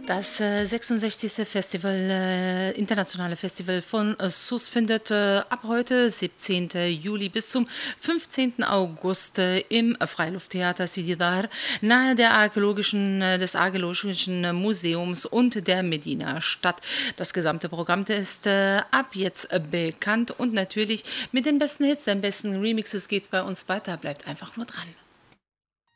Das 66. Festival, internationale Festival von SUS findet ab heute, 17. Juli bis zum 15. August im Freilufttheater Sidi Dar nahe des Archäologischen Museums und der Medina statt. Das gesamte Programm ist ab jetzt bekannt und natürlich mit den besten Hits, den besten Remixes geht es bei uns weiter. Bleibt einfach nur dran.